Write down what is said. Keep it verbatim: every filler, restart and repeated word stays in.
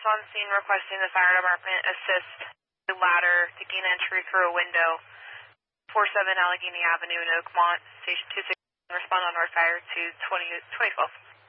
on scene requesting the fire department assist the ladder to gain entry through a window. four seven Allegheny Avenue in Oakmont, Station two six, respond on North Fire to twenty twelve.